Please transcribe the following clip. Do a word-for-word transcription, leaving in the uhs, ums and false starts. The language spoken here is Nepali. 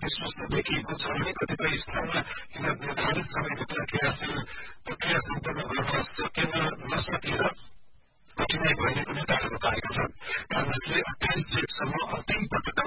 विश्वस्त देखिएको छ भने कतिपय स्थानमा किन निर्धारित समयभित्र क्रियाशील प्रक्रिया सम्पन्न गर्न सकेन नसकेर कठिनाई भइरहेको नेताहरू बताएका छन्। कांग्रेसले